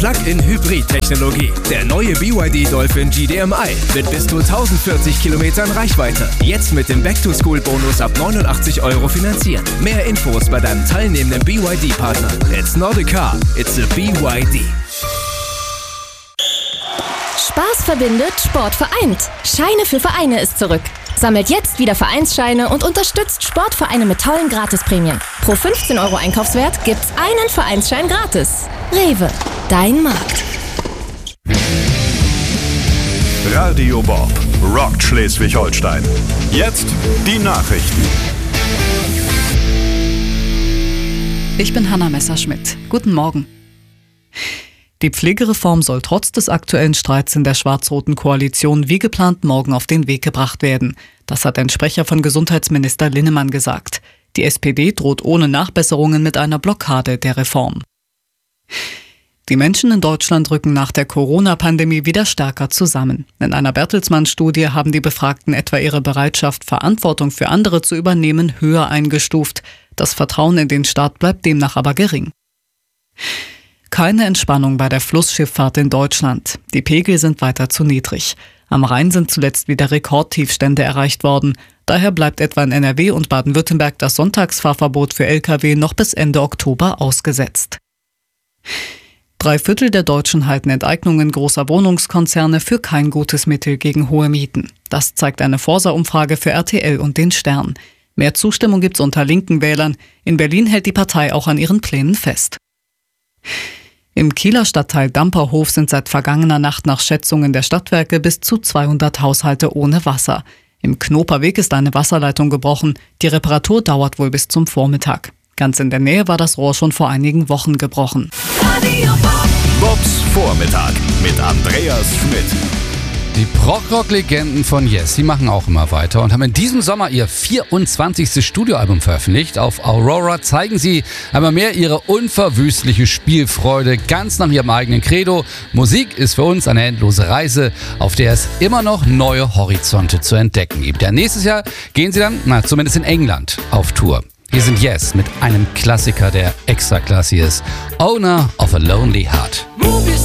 Plug-in-Hybrid-Technologie. Der neue BYD Dolphin GDMI mit bis zu 1040 Kilometern Reichweite. Jetzt mit dem Back-to-School-Bonus ab 89 € finanzieren. Mehr Infos bei deinem teilnehmenden BYD-Partner. It's not a car, it's a BYD. Spaß verbindet, Sport vereint. Scheine für Vereine ist zurück. Sammelt jetzt wieder Vereinsscheine und unterstützt Sportvereine mit tollen Gratisprämien. Pro 15 € Einkaufswert gibt's einen Vereinsschein gratis. Rewe, dein Markt. Radio Bob rockt Schleswig-Holstein. Jetzt die Nachrichten. Ich bin Hanna Messerschmidt. Guten Morgen. Die Pflegereform soll trotz des aktuellen Streits in der schwarz-roten Koalition wie geplant morgen auf den Weg gebracht werden. Das hat ein Sprecher von Gesundheitsminister Linnemann gesagt. Die SPD droht ohne Nachbesserungen mit einer Blockade der Reform. Die Menschen in Deutschland rücken nach der Corona-Pandemie wieder stärker zusammen. In einer Bertelsmann-Studie haben die Befragten etwa ihre Bereitschaft, Verantwortung für andere zu übernehmen, höher eingestuft. Das Vertrauen in den Staat bleibt demnach aber gering. Keine Entspannung bei der Flussschifffahrt in Deutschland. Die Pegel sind weiter zu niedrig. Am Rhein sind zuletzt wieder Rekordtiefstände erreicht worden. Daher bleibt etwa in NRW und Baden-Württemberg das Sonntagsfahrverbot für Lkw noch bis Ende Oktober ausgesetzt. 3/4 der Deutschen halten Enteignungen großer Wohnungskonzerne für kein gutes Mittel gegen hohe Mieten. Das zeigt eine Forsa-Umfrage für RTL und den Stern. Mehr Zustimmung gibt's unter linken Wählern. In Berlin hält die Partei auch an ihren Plänen fest. Im Kieler Stadtteil Damperhof sind seit vergangener Nacht nach Schätzungen der Stadtwerke bis zu 200 Haushalte ohne Wasser. Im Knoperweg ist eine Wasserleitung gebrochen. Die Reparatur dauert wohl bis zum Vormittag. Ganz in der Nähe war das Rohr schon vor einigen Wochen gebrochen. Bobs Vormittag mit Andreas Schmidt. Die Prog-Rock-Legenden von Yes, die machen auch immer weiter und haben in diesem Sommer ihr 24. Studioalbum veröffentlicht. Auf Aurora zeigen sie einmal mehr ihre unverwüstliche Spielfreude, ganz nach ihrem eigenen Credo. Musik ist für uns eine endlose Reise, auf der es immer noch neue Horizonte zu entdecken gibt. Ja, nächstes Jahr gehen sie dann, zumindest in England, auf Tour. Hier sind Yes mit einem Klassiker, der extra klasse ist. Owner of a Lonely Heart.